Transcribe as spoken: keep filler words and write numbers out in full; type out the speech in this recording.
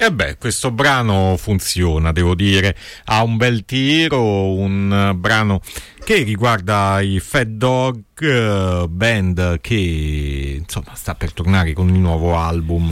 E beh, questo brano funziona, devo dire, ha un bel tiro, un uh, brano che riguarda i Fat Dog, uh, band che insomma sta per tornare con il nuovo album